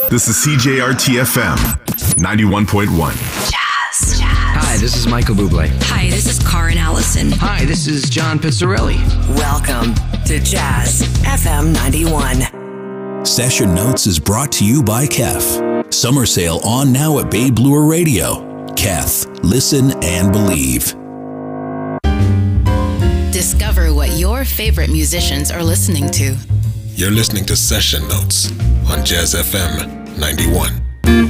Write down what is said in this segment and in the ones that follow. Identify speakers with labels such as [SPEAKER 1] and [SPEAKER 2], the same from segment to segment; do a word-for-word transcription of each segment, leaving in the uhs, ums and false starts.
[SPEAKER 1] This is C J R T F M ninety-one point one.
[SPEAKER 2] Jazz. Jazz.
[SPEAKER 3] Hi, this is Michael Bublé.
[SPEAKER 2] Hi, this is Karin Allison.
[SPEAKER 3] Hi, this is John Pizzarelli.
[SPEAKER 4] Welcome to Jazz F M ninety-one.
[SPEAKER 5] Session Notes is brought to you by K E F. Summer sale on now at Bay Bloor Radio. K E F. Listen and believe.
[SPEAKER 6] Discover what your favorite musicians are listening to.
[SPEAKER 7] You're listening to Session Notes on Jazz F M ninety-one.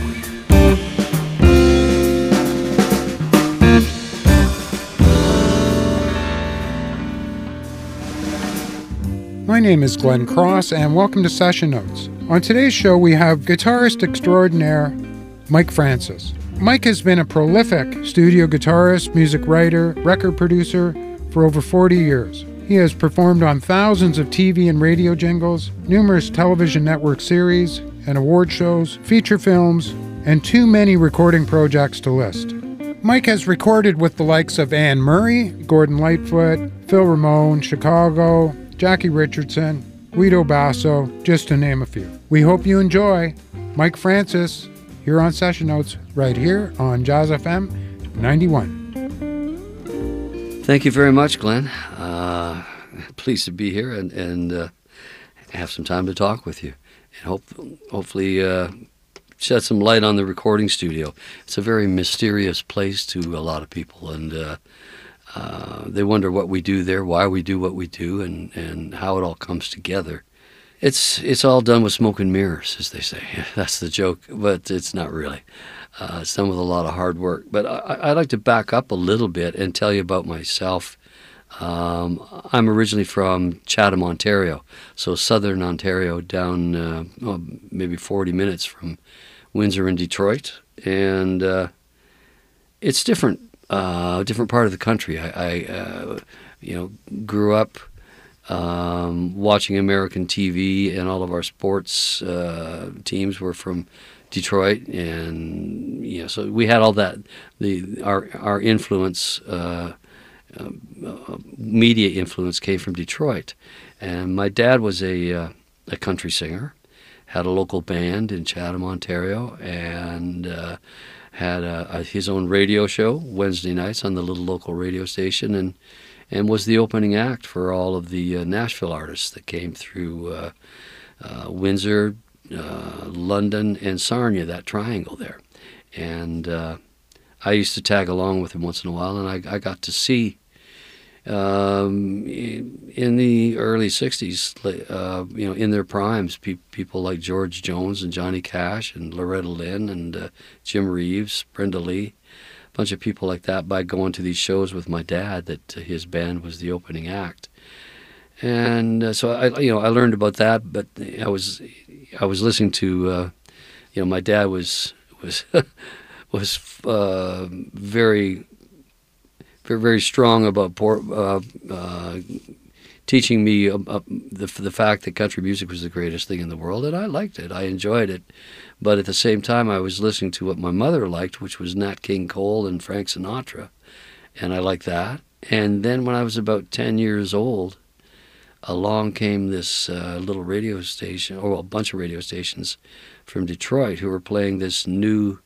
[SPEAKER 8] My name is Glenn Cross, and welcome to Session Notes. On today's show, we have guitarist extraordinaire Mike Francis. Mike has been a prolific studio guitarist, music writer, record producer for over forty years. He has performed on thousands of T V and radio jingles, numerous television network series and award shows, feature films, and too many recording projects to list. Mike has recorded with the likes of Anne Murray, Gordon Lightfoot, Phil Ramone, Chicago, Jackie Richardson, Guido Basso, just to name a few. We hope you enjoy Mike Francis here on Session Notes, right here on Jazz F M ninety-one.
[SPEAKER 9] Thank you very much, Glenn. Uh, pleased to be here and, and uh, have some time to talk with you. And hope, hopefully uh, shed some light on the recording studio. It's a very mysterious place to a lot of people, and uh, uh, they wonder what we do there, why we do what we do, and, and how it all comes together. It's it's all done with smoke and mirrors, as they say. That's the joke, but it's not really. Uh, it's done with a lot of hard work. But I, I'd like to back up a little bit and tell you about myself. Um, I'm originally from Chatham, Ontario, so southern Ontario, down uh, oh, maybe forty minutes from Windsor and Detroit. And uh, it's different, uh, different part of the country. I, I uh, you know, grew up Um, watching American T V, and all of our sports uh, teams were from Detroit, and you know, so we had all that. The our our influence, uh, uh, media influence, came from Detroit, and my dad was a uh, a country singer, had a local band in Chatham, Ontario, and uh, had a, a, his own radio show Wednesday nights on the little local radio station, and. and was the opening act for all of the uh, Nashville artists that came through uh, uh, Windsor, uh, London, and Sarnia, that triangle there. And uh, I used to tag along with him once in a while, and I, I got to see, um, in the early sixties, uh, you know, in their primes, pe- people like George Jones and Johnny Cash and Loretta Lynn and uh, Jim Reeves, Brenda Lee. Bunch of people like that, by going to these shows with my dad, that his band was the opening act. And uh, so I, you know, I learned about that, but I was, I was listening to, uh, you know, my dad was was was uh, very, very, very strong about poor, uh, uh, teaching me uh, the the fact that country music was the greatest thing in the world, and I liked it. I enjoyed it. But at the same time, I was listening to what my mother liked, which was Nat King Cole and Frank Sinatra, and I liked that. And then when I was about ten years old, along came this uh, little radio station, or a bunch of radio stations from Detroit, who were playing this new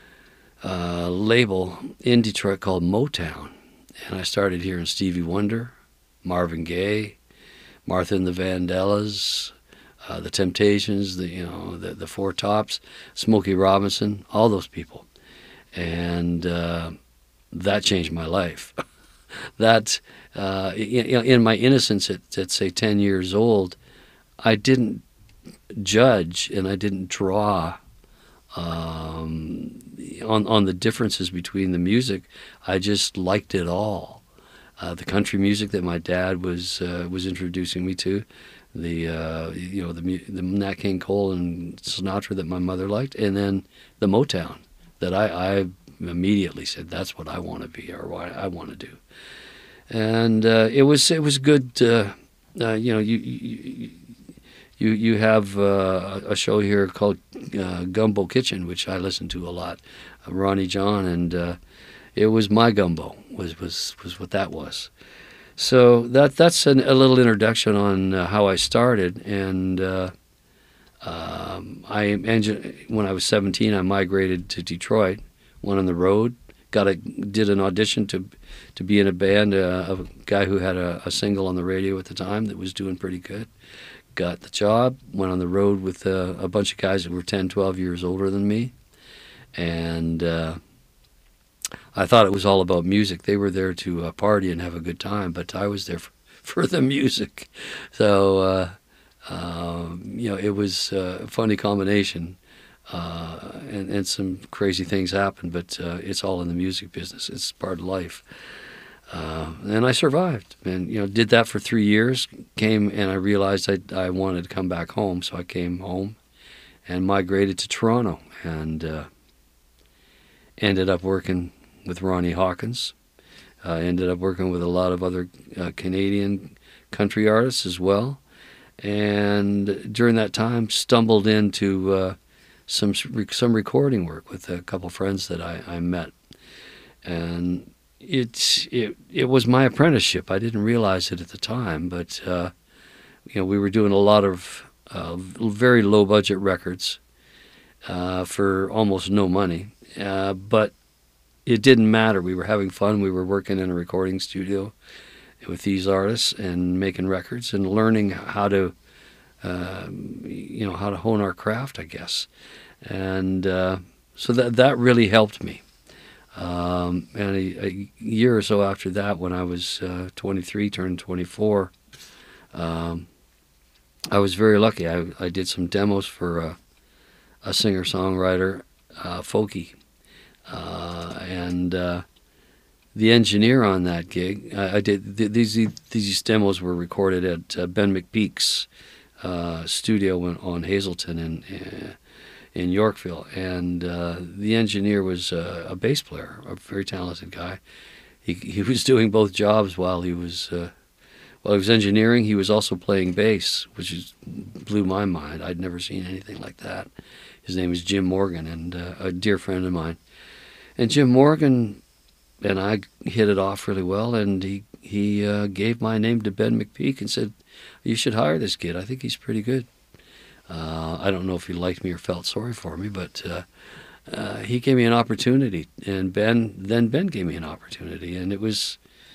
[SPEAKER 9] uh, label in Detroit called Motown. And I started hearing Stevie Wonder, Marvin Gaye, Martha and the Vandellas, Uh, the Temptations, the you know the the Four Tops, Smokey Robinson, all those people, and uh, that changed my life. that uh, in, in my innocence at, at say ten years old, I didn't judge and I didn't draw um, on on the differences between the music. I just liked it all. Uh, the country music that my dad was uh, was introducing me to. The uh, you know the the Nat King Cole and Sinatra that my mother liked, and then the Motown that I, I immediately said that's what I want to be, or what I want to do. And uh, it was it was good. Uh, uh, you know you you you, you have uh, a show here called uh, Gumbo Kitchen, which I listen to a lot. Uh, Ronnie John, and uh, it was my gumbo was was was what that was. So that that's an, a little introduction on uh, how I started, and uh, uh, um, I engine, when I was seventeen, I migrated to Detroit, went on the road, got a did an audition to to be in a band uh, of a guy who had a, a single on the radio at the time that was doing pretty good. Got the job, went on the road with uh, a bunch of guys that were ten, twelve years older than me, and uh, I thought it was all about music. They were there to uh, party and have a good time, but I was there for, for the music. So, uh, uh, you know, it was a funny combination. Uh, and, and some crazy things happened, but uh, it's all in the music business. It's part of life. Uh, and I survived, and you know, did that for three years. Came and I realized I I wanted to come back home, so I came home, and migrated to Toronto, and uh, ended up working with Ronnie Hawkins. Uh, ended up working with a lot of other uh, Canadian country artists as well, and during that time, stumbled into uh, some some recording work with a couple friends that I, I met, and it it it was my apprenticeship. I didn't realize it at the time, but uh, you know, we were doing a lot of uh, very low budget records uh, for almost no money, uh, but it didn't matter. We were having fun. We were working in a recording studio with these artists and making records and learning how to. Uh, you know, how to hone our craft, I guess. And uh, so that that really helped me. Um, and a, a year or so after that, when I was uh, twenty-three, turned twenty-four, um, I was very lucky. I, I did some demos for a, a singer-songwriter, uh, Folky. Uh, and uh, the engineer on that gig, I, I did, th- these, these demos were recorded at uh, Ben McPeak's Uh, studio on Hazelton in uh, in Yorkville, and uh, the engineer was uh, a bass player, a very talented guy. He he was doing both jobs while he was uh, while he was engineering. He was also playing bass, which is, blew my mind. I'd never seen anything like that. His name is Jim Morgan, and uh, a dear friend of mine. And Jim Morgan and I hit it off really well, and he he uh, gave my name to Ben McPeak and said, "You should hire this kid. I think he's pretty good." Uh, I don't know if he liked me or felt sorry for me, but uh, uh, he gave me an opportunity, and Ben then Ben gave me an opportunity, and it was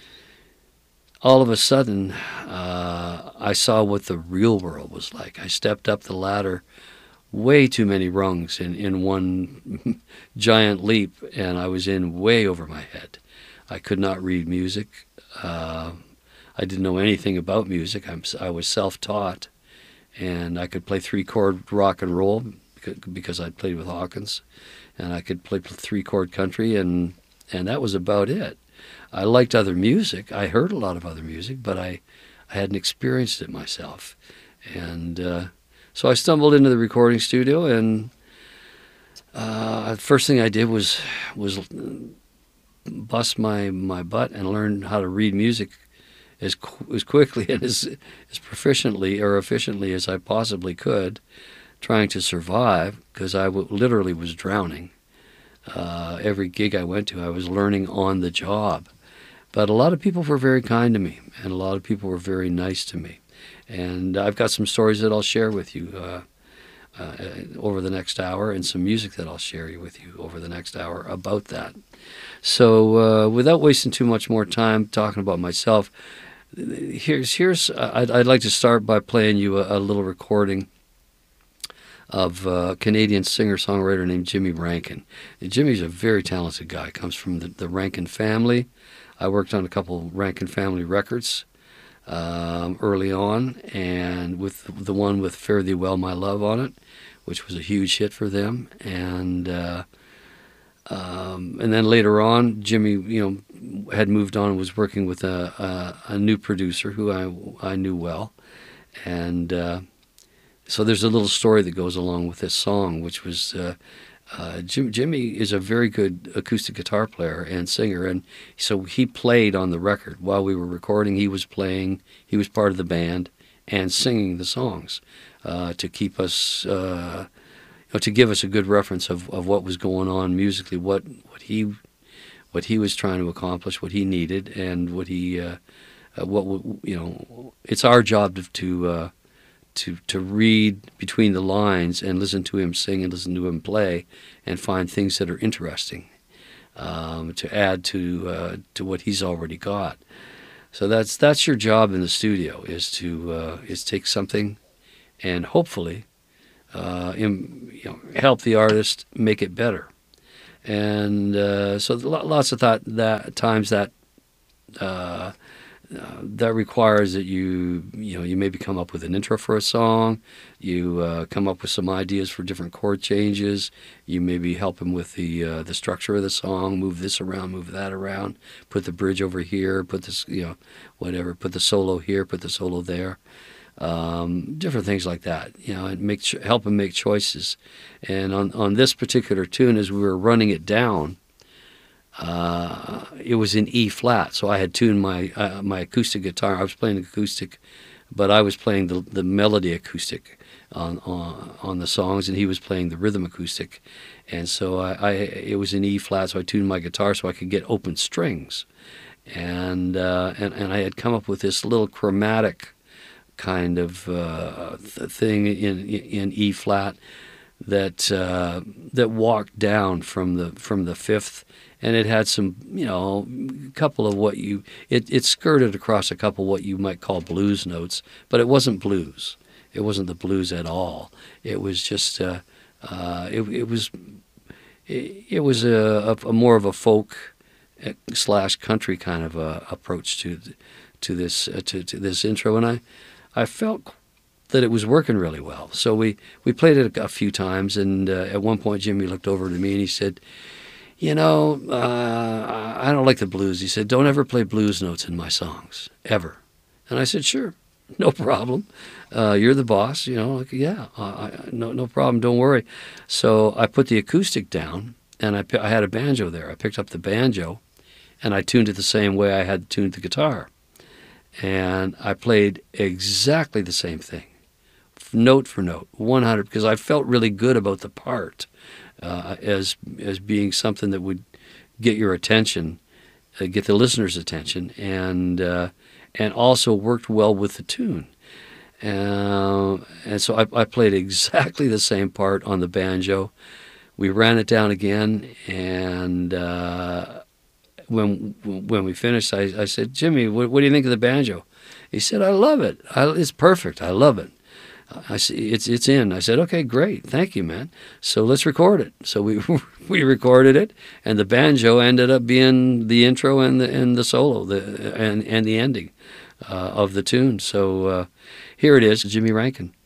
[SPEAKER 9] all of a sudden uh, I saw what the real world was like. I stepped up the ladder way too many rungs in, in one giant leap, and I was in way over my head. I could not read music. Uh, I didn't know anything about music. I'm, I was self-taught, and I could play three-chord rock and roll because I'd played with Hawkins, and I could play three-chord country, and and that was about it. I liked other music. I heard a lot of other music, but I, I hadn't experienced it myself. And uh, so I stumbled into the recording studio, and uh, the first thing I did was was bust my, my butt and learn how to read music as as quickly and as as proficiently or efficiently as I possibly could, trying to survive, because I w- literally was drowning. Uh, every gig I went to, I was learning on the job. But a lot of people were very kind to me, and a lot of people were very nice to me. And I've got some stories that I'll share with you uh, uh, over the next hour, and some music that I'll share with you over the next hour about that. So uh, without wasting too much more time talking about myself, here's here's I'd, I'd like to start by playing you a, a little recording of a Canadian singer-songwriter named Jimmy Rankin. And Jimmy's a very talented guy. Comes from the, the Rankin family. I worked on a couple Rankin family records um, early on, and with the one with Fare Thee Well, My Love on it, which was a huge hit for them. And uh, um, and then later on, Jimmy, you know, had moved on and was working with a, a, a new producer who I, I knew well. And uh, so there's a little story that goes along with this song, which was uh, uh, Jim, Jimmy is a very good acoustic guitar player and singer, and so he played on the record. While we were recording, he was playing, he was part of the band and singing the songs uh, to keep us, uh, you know, to give us a good reference of, of what was going on musically, what, what he what he was trying to accomplish, what he needed, and what he, uh, uh, what you know, it's our job to to, uh, to to read between the lines and listen to him sing and listen to him play and find things that are interesting um, to add to uh, to what he's already got. So that's that's your job in the studio, is to uh, is take something and hopefully uh, im, you know, help the artist make it better. And uh, so lots of thought that times that. Uh, Uh, that requires that you, you know, you maybe come up with an intro for a song, you uh, come up with some ideas for different chord changes, you maybe help him with the uh, the structure of the song, move this around, move that around, put the bridge over here, put this, you know, whatever, put the solo here, put the solo there, um, different things like that, you know, and make help him make choices. And on, on this particular tune, as we were running it down, Uh, it was in E flat, so I had tuned my uh, my acoustic guitar. I was playing acoustic, but I was playing the the melody acoustic on on, on the songs, and he was playing the rhythm acoustic. And so I, I it was in E flat, so I tuned my guitar so I could get open strings, and uh, and and I had come up with this little chromatic kind of uh, th- thing in in E flat that uh, that walked down from the from the fifth. And it had some, you know, couple of what you, it, it skirted across a couple what you might call blues notes, but it wasn't blues. It wasn't the blues at all. It was just, uh, uh, it, it was, it, it was a, a, a more of a folk slash country kind of a approach to, to this, uh, to, to this intro. And I, I felt that it was working really well. So we, we played it a, a few times, and uh, at one point Jimmy looked over to me and he said, you know, uh, I don't like the blues. He said, don't ever play blues notes in my songs, ever. And I said, sure, no problem. Uh, you're the boss, you know, like, yeah, uh, I, no no problem, don't worry. So I put the acoustic down, and I, I had a banjo there. I picked up the banjo, and I tuned it the same way I had tuned the guitar. And I played exactly the same thing, note for note, one hundred, because I felt really good about the part. Uh, as as being something that would get your attention, uh, get the listener's attention, and uh, and also worked well with the tune. Uh, and so I, I played exactly the same part on the banjo. We ran it down again, and uh, when when we finished, I, I said, Jimmy, what, what do you think of the banjo? He said, I love it. I, it's perfect. I love it. I see it's it's in. I said, okay, great, thank you, man. So let's record it. So we we recorded it, and the banjo ended up being the intro and the and the solo, the and and the ending uh, of the tune. So uh, here it is, Jimmy Rankin.